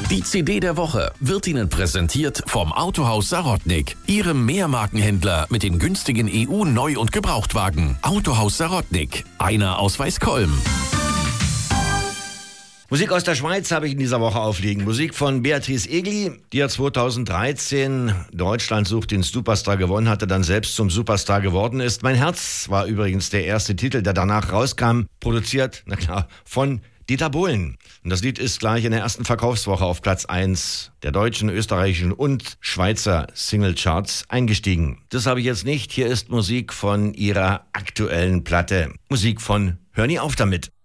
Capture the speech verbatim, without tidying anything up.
Die C D der Woche wird Ihnen präsentiert vom Autohaus Sarotnik, Ihrem Mehrmarkenhändler mit den günstigen E U-Neu- und Gebrauchtwagen. Autohaus Sarotnik, einer aus Weißkolm. Musik aus der Schweiz habe ich in dieser Woche aufliegen. Musik von Beatrice Egli, die ja zweitausenddreizehn Deutschland sucht den Superstar gewonnen hatte, dann selbst zum Superstar geworden ist. Mein Herz war übrigens der erste Titel, der danach rauskam, produziert, na klar, von Dieter Bohlen. Und das Lied ist gleich in der ersten Verkaufswoche auf Platz eins der deutschen, österreichischen und Schweizer Singlecharts eingestiegen. Das habe ich jetzt nicht. Hier ist Musik von ihrer aktuellen Platte. Musik von Hör nie auf damit.